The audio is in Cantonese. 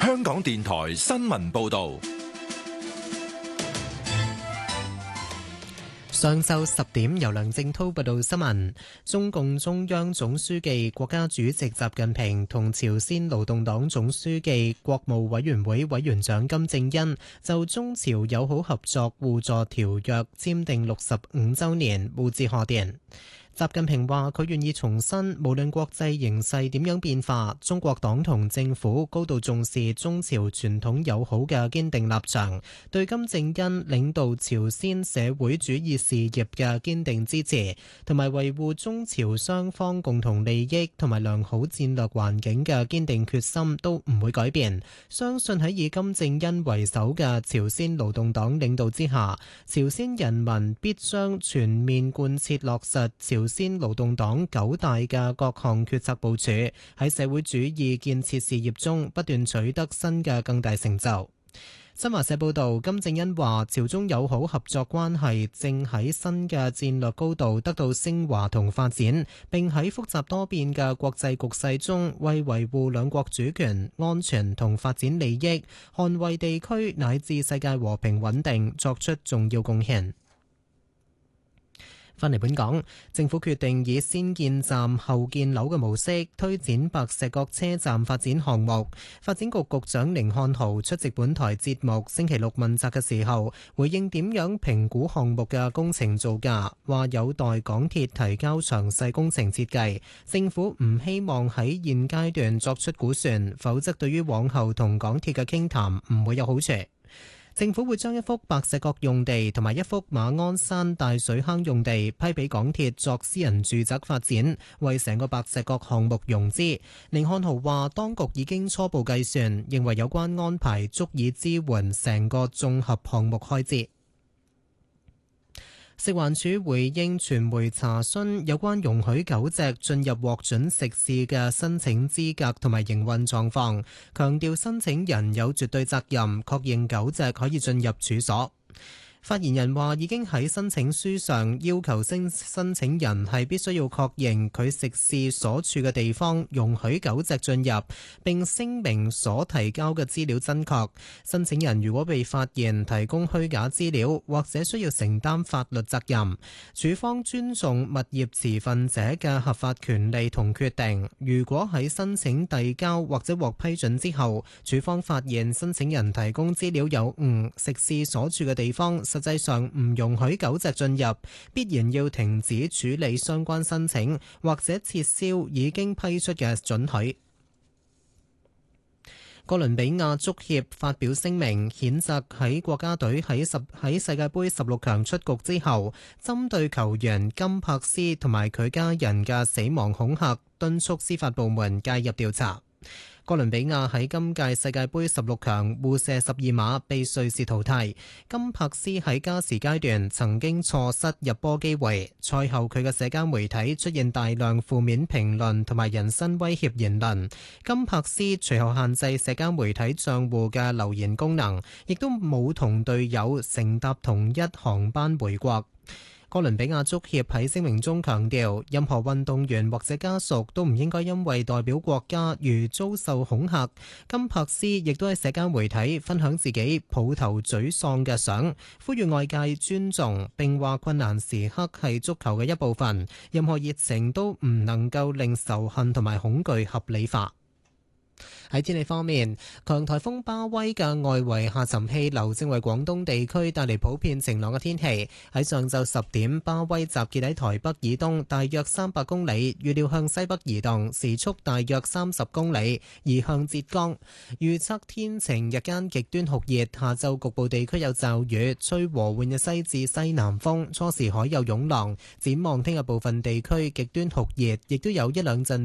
香港電台新聞報道。 上晝10點，由梁正濤報道新聞。中共中央總書記、國家主席習近平同朝鮮勞動黨總書記、國務委員會委員長金正恩就中朝友好合作互助條約簽訂65週年互致賀電。習近平話：佢願意重申，無論國際形勢點樣變化，中國黨同政府高度重視中朝傳統友好嘅堅定立場，對金正恩領導朝鮮社會主義事業嘅堅定支持，同埋維護中朝雙方共同利益同埋良好戰略環境嘅堅定決心都唔會改變。相信喺以金正恩為首嘅朝鮮勞動黨領導之下，朝鮮人民必將全面貫徹落實朝鮮勞動黨9大嘅各項決策部署，喺社會主義建設事業中不斷取得新嘅更大成就。新華社報道，金正恩話：朝中友好合作關係正喺新嘅戰略高度得到升華同發展，並喺複雜多變嘅國際局勢中，為維護兩國主權、安全同發展利益，捍衛地區乃至世界和平穩定作出重要貢獻。返嚟本港，政府決定以先建站後建樓嘅模式推展白石角車站發展項目。發展局局長甯漢豪出席本台節目星期六問責嘅時候，回應點樣評估項目嘅工程造價，話有待港鐵提交詳細工程設計，政府唔希望喺現階段作出估算，否則對於往後同港鐵嘅傾談唔會有好處。政府會將一幅白石角用地同埋一幅馬鞍山大水坑用地批俾港鐵作私人住宅發展，為成個白石角項目融資。甯漢豪話：當局已經初步計算，認為有關安排足以支援成個綜合項目開支。食環署回應傳媒查詢有關容許狗隻進入獲准食肆嘅申請資格同埋營運狀況，強調申請人有絕對責任確認狗隻可以進入處所。發言人話：已經喺申請書上要求申請人係必須要確認佢食肆所處嘅地方容許狗隻進入，並聲明所提交嘅資料真確。申請人如果被發現提供虛假資料，或者需要承擔法律責任。署方尊重物業持份者嘅合法權利同決定。如果喺申請遞交或者獲批准之後，署方發現申請人提供資料有誤，食肆所處嘅地方實際上唔容許狗隻進入，必然要停止處理相關申請，或者撤銷已經批出嘅准許。哥倫比亞足協發表聲明，譴責喺國家隊喺世界盃16強出局之後，針對球員金柏斯同埋佢家人嘅死亡恐嚇，敦促司法部門介入調查。哥倫比亞喺今屆世界盃16強互射12碼被瑞士淘汰。金柏斯喺加時階段曾經錯失入波機會，賽後佢嘅社交媒體出現大量負面評論同埋人身威脅言論。金柏斯隨後限制社交媒體賬戶嘅留言功能，亦都冇同隊友乘搭同一航班回國。哥倫比亞足協喺聲明中強調，任何運動員或者家屬都唔應該因為代表國家而遭受恐嚇。金柏斯亦都喺社交媒體分享自己抱頭沮喪嘅相，呼籲外界尊重，並話困難時刻係足球嘅一部分，任何熱情都唔能夠令仇恨同埋恐懼合理化。喺天氣方面，強颱風巴威嘅外圍下沉氣流正為廣東地區帶嚟普遍晴朗嘅天氣。喺上晝10點，巴威集結喺台北以東大約300公里，預料向西北移動，時速大約30公里，移向浙江。預測天晴，日間極端酷熱，下晝局部地區有驟雨，吹和緩嘅西至西南風，初時海有湧浪。展望聽日部分地區極端酷熱，亦都有一兩陣